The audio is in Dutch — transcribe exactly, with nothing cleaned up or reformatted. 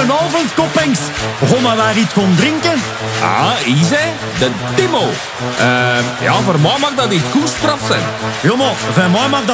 Goedenavond, koppengs. Gaan we waar iets gaan drinken? Ah, is hij? De Timo. Uh, ja, voor mij mag dat niet goed straf zijn. Ja, maar van mij mag dat